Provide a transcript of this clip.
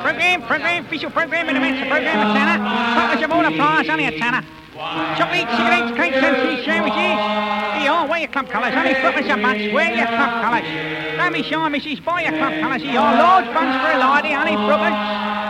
Program, official program in the midst of program of Tanner. Fuckers of all the prize, only a Tanner. Chocolate, cigarettes, cakes and tea sandwiches. Here, wear your club colours, only footers a bunch, wear your club colours. Don't be shy, missus, buy your club colours. Here, large buns for a lady, only footers.